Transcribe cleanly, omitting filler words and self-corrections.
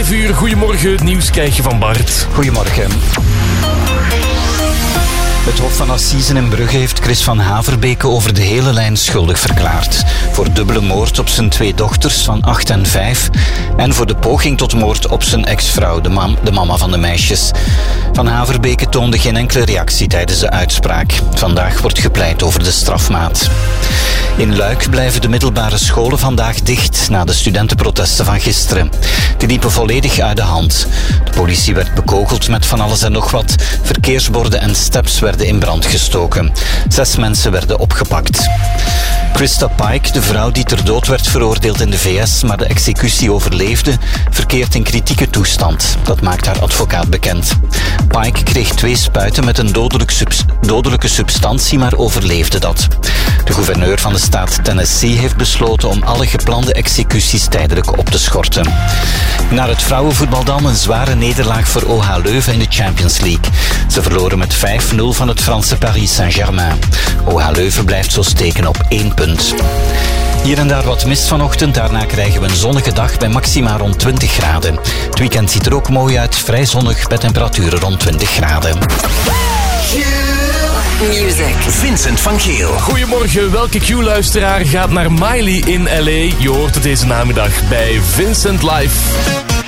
5 uur. Goedemorgen, het nieuws krijg je van Bart. Goedemorgen. Het Hof van Assisen in Brugge heeft Chris van Haverbeke over de hele lijn schuldig verklaard. Voor dubbele moord op zijn 2 dochters van 8 en 5 en voor de poging tot moord op zijn ex-vrouw, de mama van de meisjes. Van Haverbeke toonde geen enkele reactie tijdens de uitspraak. Vandaag wordt gepleit over de strafmaat. In Luik blijven de middelbare scholen vandaag dicht na de studentenprotesten van gisteren. Die liepen volledig uit de hand. De politie werd bekogeld met van alles en nog wat. Verkeersborden en steps werden in brand gestoken. 6 mensen werden opgepakt. Krista Pike, de vrouw die ter dood werd veroordeeld in de VS, maar de executie overleefde, verkeert in kritieke toestand. Dat maakt haar advocaat bekend. Pike kreeg 2 spuiten met een dodelijke substantie, maar overleefde dat. De gouverneur van de staat Tennessee heeft besloten om alle geplande executies tijdelijk op te schorten. Naar het vrouwenvoetbal dan een zware nederlaag voor OH Leuven in de Champions League. Ze verloren met 5-0 van het Franse Paris Saint-Germain. OH Leuven blijft zo steken op 1 punt. Hier en daar wat mist vanochtend, daarna krijgen we een zonnige dag bij maxima rond 20 graden. Het weekend ziet er ook mooi uit, vrij zonnig bij temperaturen rond 20 graden. Music. Vincent van Geel. Goedemorgen, welke Q-luisteraar gaat naar Miley in L.A.? Je hoort het deze namiddag bij Vincent Live.